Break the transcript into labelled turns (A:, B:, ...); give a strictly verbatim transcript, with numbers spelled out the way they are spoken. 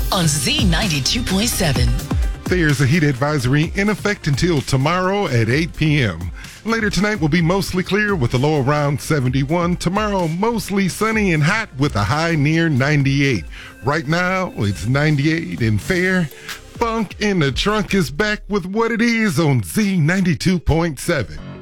A: on Z ninety-two point seven.
B: There's a heat advisory in effect until tomorrow at eight p.m. Later tonight will be mostly clear with a low around seventy-one. Tomorrow, mostly sunny and hot with a high near ninety-eight. Right now, it's ninety-eight and fair. Funk in the Trunk is back with what it is on Z ninety-two point seven.